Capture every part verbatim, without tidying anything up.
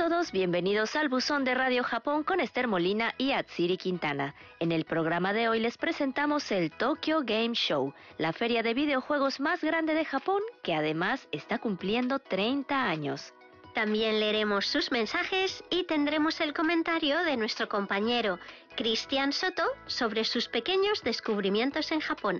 todos, bienvenidos al Buzón de Radio Japón con Esther Molina y Atsiri Quintana. En el programa de hoy les presentamos el Tokyo Game Show, la feria de videojuegos más grande de Japón, que además está cumpliendo treinta años. También leeremos sus mensajes y tendremos el comentario de nuestro compañero Cristian Soto sobre sus pequeños descubrimientos en Japón.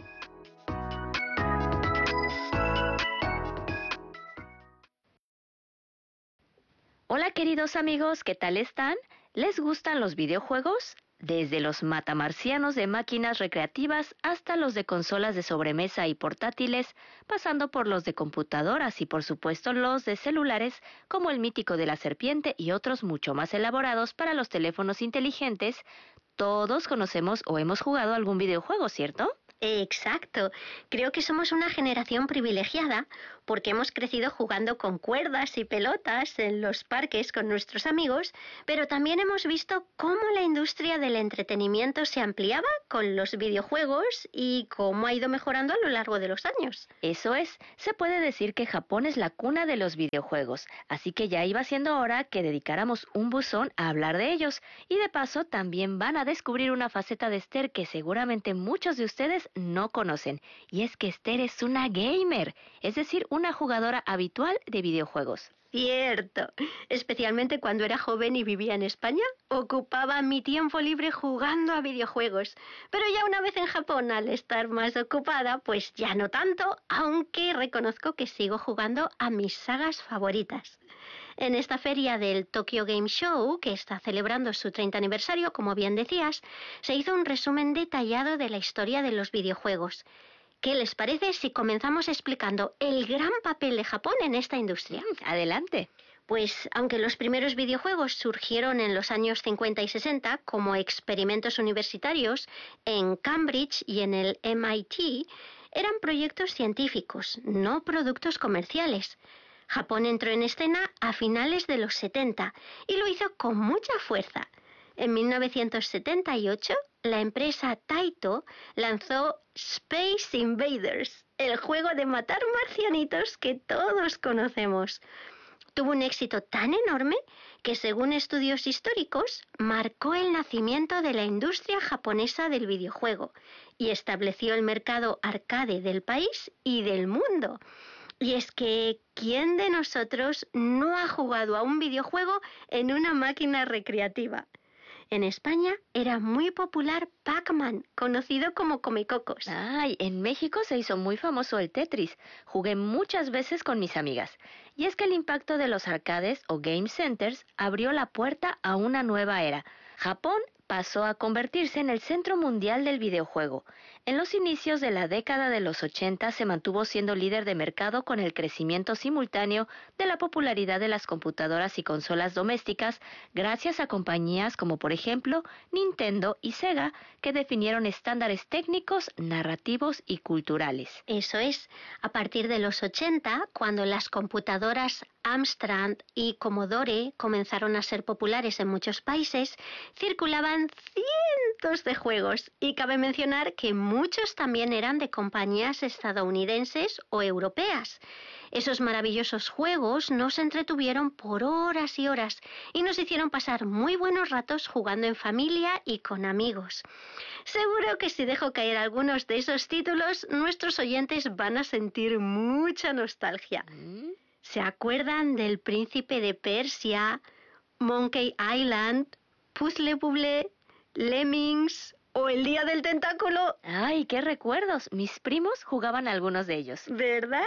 Hola queridos amigos, ¿qué tal están? ¿Les gustan los videojuegos? Desde los matamarcianos de máquinas recreativas hasta los de consolas de sobremesa y portátiles, pasando por los de computadoras y por supuesto los de celulares, como el mítico de la serpiente y otros mucho más elaborados para los teléfonos inteligentes, todos conocemos o hemos jugado algún videojuego, ¿cierto? Exacto. Creo que somos una generación privilegiada porque hemos crecido jugando con cuerdas y pelotas en los parques con nuestros amigos, pero también hemos visto cómo la industria del entretenimiento se ampliaba con los videojuegos y cómo ha ido mejorando a lo largo de los años. Eso es, se puede decir que Japón es la cuna de los videojuegos, así que ya iba siendo hora que dedicáramos un buzón a hablar de ellos, y de paso también van a descubrir una faceta de Esther que seguramente muchos de ustedes no conocen, y es que Esther es una gamer, es decir, una jugadora habitual de videojuegos. Cierto, especialmente cuando era joven y vivía en España, ocupaba mi tiempo libre jugando a videojuegos. Pero ya una vez en Japón, al estar más ocupada, pues ya no tanto, aunque reconozco que sigo jugando a mis sagas favoritas. En esta feria del Tokyo Game Show, que está celebrando su treinta aniversario, como bien decías, se hizo un resumen detallado de la historia de los videojuegos. ¿Qué les parece si comenzamos explicando el gran papel de Japón en esta industria? Adelante. Pues aunque los primeros videojuegos surgieron en los años cincuenta y sesenta como experimentos universitarios en Cambridge y en el M I T, eran proyectos científicos, no productos comerciales. Japón entró en escena a finales de los setenta y lo hizo con mucha fuerza. En mil novecientos setenta y ocho, la empresa Taito lanzó Space Invaders, el juego de matar marcianitos que todos conocemos. Tuvo un éxito tan enorme que, según estudios históricos, marcó el nacimiento de la industria japonesa del videojuego y estableció el mercado arcade del país y del mundo. Y es que, ¿quién de nosotros no ha jugado a un videojuego en una máquina recreativa? En España era muy popular Pac-Man, conocido como Comecocos. Ay, en México se hizo muy famoso el Tetris. Jugué muchas veces con mis amigas. Y es que el impacto de los arcades o game centers abrió la puerta a una nueva era. Japón pasó a convertirse en el centro mundial del videojuego. En los inicios de la década de los ochenta se mantuvo siendo líder de mercado con el crecimiento simultáneo de la popularidad de las computadoras y consolas domésticas gracias a compañías como por ejemplo Nintendo y Sega, que definieron estándares técnicos, narrativos y culturales. Eso es, a partir de los ochenta, cuando las computadoras Amstrad y Commodore comenzaron a ser populares en muchos países, circulaban cientos de juegos y cabe mencionar que muchos también eran de compañías estadounidenses o europeas. Esos maravillosos juegos nos entretuvieron por horas y horas y nos hicieron pasar muy buenos ratos jugando en familia y con amigos. Seguro que si dejo caer algunos de esos títulos, nuestros oyentes van a sentir mucha nostalgia. ¿Mm? ¿Se acuerdan del Príncipe de Persia, Monkey Island, Puzzle Bubble, Lemmings o El Día del Tentáculo? ¡Ay, qué recuerdos! Mis primos jugaban algunos de ellos. ¿Verdad?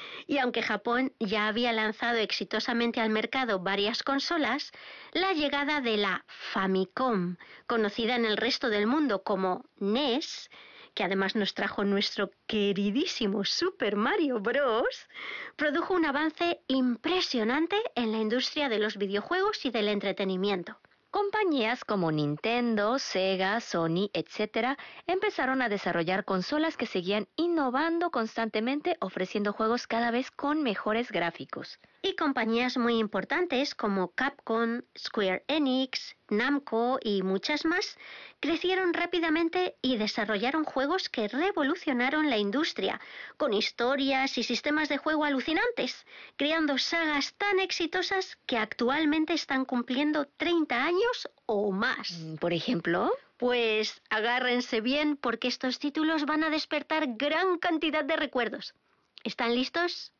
Y aunque Japón ya había lanzado exitosamente al mercado varias consolas, la llegada de la Famicom, conocida en el resto del mundo como N E S, que además nos trajo nuestro queridísimo Super Mario Bros., produjo un avance impresionante en la industria de los videojuegos y del entretenimiento. Compañías como Nintendo, Sega, Sony, etcétera, empezaron a desarrollar consolas que seguían innovando constantemente, ofreciendo juegos cada vez con mejores gráficos. Y compañías muy importantes como Capcom, Square Enix, Namco y muchas más crecieron rápidamente y desarrollaron juegos que revolucionaron la industria, con historias y sistemas de juego alucinantes, creando sagas tan exitosas que actualmente están cumpliendo treinta años o más. Por ejemplo, Pues agárrense bien porque estos títulos van a despertar gran cantidad de recuerdos. ¿Están listos?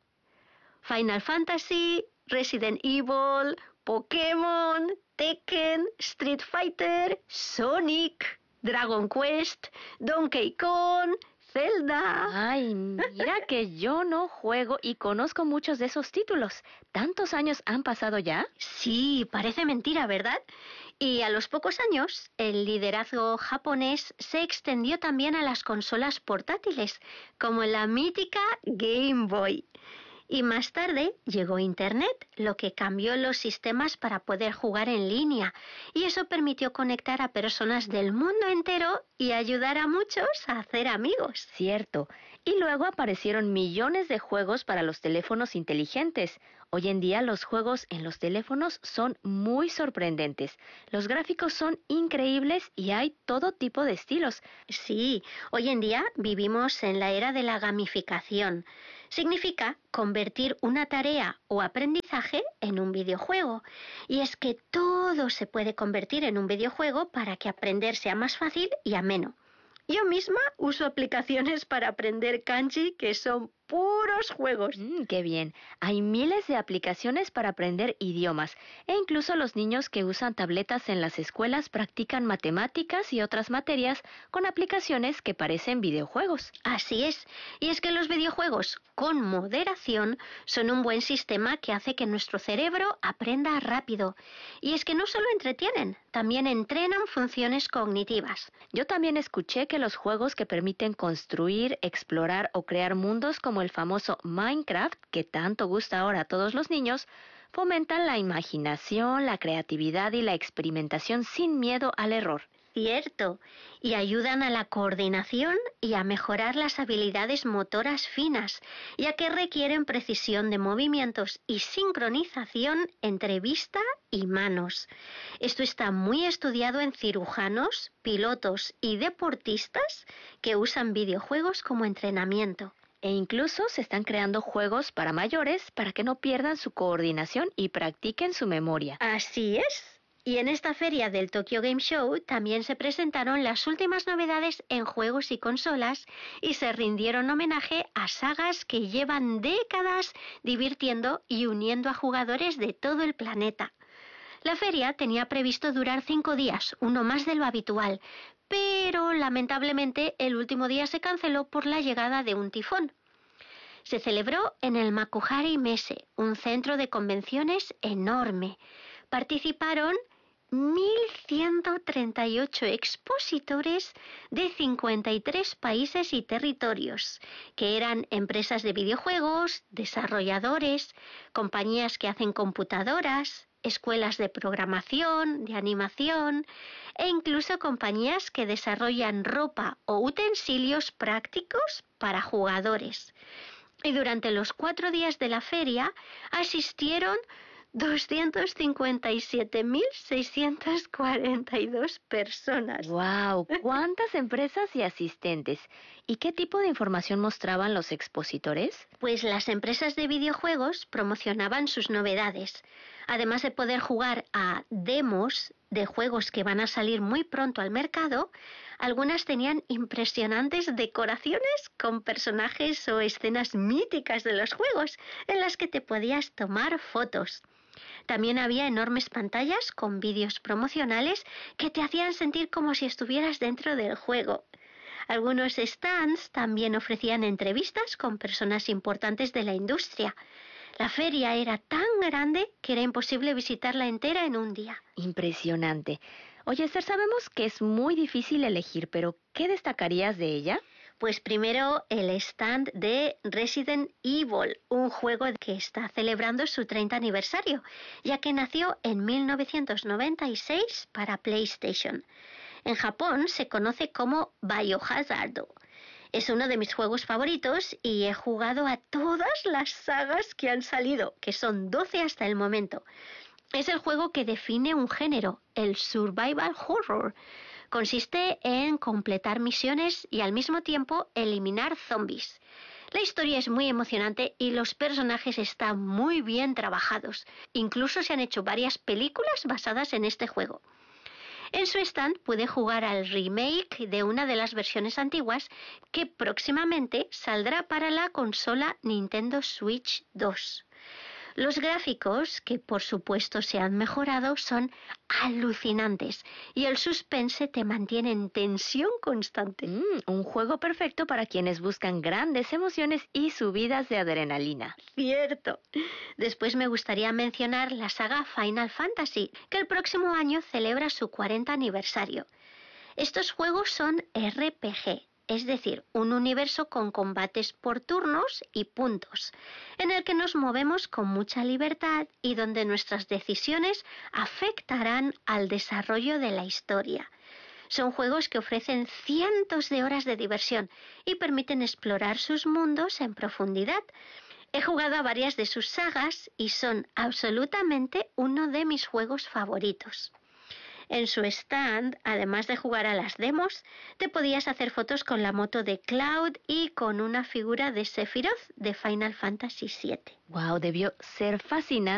Final Fantasy, Resident Evil, Pokémon, Tekken, Street Fighter, Sonic, Dragon Quest, Donkey Kong, Zelda. ay, mira que yo no juego y conozco muchos de esos títulos. ¿Tantos años han pasado ya? Sí, parece mentira, ¿verdad? Y a los pocos años, el liderazgo japonés se extendió también a las consolas portátiles, como la mítica Game Boy. Y más tarde llegó Internet, lo que cambió los sistemas para poder jugar en línea, y eso permitió conectar a personas del mundo entero y ayudar a muchos a hacer amigos. Cierto. Y luego aparecieron millones de juegos para los teléfonos inteligentes. Hoy en día los juegos en los teléfonos son muy sorprendentes. Los gráficos son increíbles y hay todo tipo de estilos. Sí, hoy en día vivimos en la era de la gamificación. Significa convertir una tarea o aprendizaje en un videojuego. Y es que todo se puede convertir en un videojuego para que aprender sea más fácil y ameno. Yo misma uso aplicaciones para aprender kanji que son puros juegos. Mm, qué bien. Hay miles de aplicaciones para aprender idiomas e incluso los niños que usan tabletas en las escuelas practican matemáticas y otras materias con aplicaciones que parecen videojuegos. Así es. Y es que los videojuegos, con moderación, son un buen sistema que hace que nuestro cerebro aprenda rápido. Y es que no solo entretienen, también entrenan funciones cognitivas. Yo también escuché que los juegos que permiten construir, explorar o crear mundos como el famoso Minecraft, que tanto gusta ahora a todos los niños, fomentan la imaginación, la creatividad y la experimentación sin miedo al error. Cierto, y ayudan a la coordinación y a mejorar las habilidades motoras finas, ya que requieren precisión de movimientos y sincronización entre vista y manos. Esto está muy estudiado en cirujanos, pilotos y deportistas que usan videojuegos como entrenamiento. E incluso se están creando juegos para mayores para que no pierdan su coordinación y practiquen su memoria. Así es. Y en esta feria del Tokyo Game Show también se presentaron las últimas novedades en juegos y consolas y se rindieron homenaje a sagas que llevan décadas divirtiendo y uniendo a jugadores de todo el planeta. La feria tenía previsto durar cinco días, uno más de lo habitual, pero lamentablemente el último día se canceló por la llegada de un tifón. Se celebró en el Makuhari Messe, un centro de convenciones enorme. Participaron mil ciento treinta y ocho expositores de cincuenta y tres países y territorios, que eran empresas de videojuegos, desarrolladores, compañías que hacen computadoras, escuelas de programación, de animación e incluso compañías que desarrollan ropa o utensilios prácticos para jugadores. Y durante los cuatro días de la feria asistieron doscientas cincuenta y siete mil seiscientas cuarenta y dos personas. ¡Wow! ¿Cuántas empresas y asistentes? ¿Y qué tipo de información mostraban los expositores? Pues las empresas de videojuegos promocionaban sus novedades, además de poder jugar a demos de juegos que van a salir muy pronto al mercado. Algunas tenían impresionantes decoraciones con personajes o escenas míticas de los juegos en las que te podías tomar fotos. También había enormes pantallas con vídeos promocionales que te hacían sentir como si estuvieras dentro del juego. Algunos stands también ofrecían entrevistas con personas importantes de la industria. La feria era tan grande que era imposible visitarla entera en un día. Impresionante. Oye, Esther, sabemos que es muy difícil elegir, pero ¿qué destacarías de ella? Pues primero el stand de Resident Evil, un juego que está celebrando su treinta aniversario, ya que nació en mil novecientos noventa y seis para PlayStation. En Japón se conoce como Biohazard. Es uno de mis juegos favoritos y he jugado a todas las sagas que han salido, que son doce hasta el momento. Es el juego que define un género, el survival horror. Consiste en completar misiones y al mismo tiempo eliminar zombies. La historia es muy emocionante y los personajes están muy bien trabajados. Incluso se han hecho varias películas basadas en este juego. En su stand pude jugar al remake de una de las versiones antiguas que próximamente saldrá para la consola Nintendo Switch dos. Los gráficos, que por supuesto se han mejorado, son alucinantes y el suspense te mantiene en tensión constante. Mm, un juego perfecto para quienes buscan grandes emociones y subidas de adrenalina. Cierto. Después me gustaría mencionar la saga Final Fantasy, que el próximo año celebra su cuarenta aniversario. Estos juegos son R P G. Es decir, un universo con combates por turnos y puntos, en el que nos movemos con mucha libertad y donde nuestras decisiones afectarán al desarrollo de la historia. Son juegos que ofrecen cientos de horas de diversión y permiten explorar sus mundos en profundidad. He jugado a varias de sus sagas y son absolutamente uno de mis juegos favoritos. En su stand, además de jugar a las demos, te podías hacer fotos con la moto de Cloud y con una figura de Sephiroth de Final Fantasy siete. Wow, debió ser fascinante